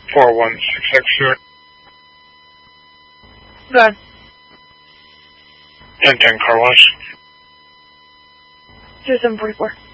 416X here. Go ahead. And 10 car wash. 2744.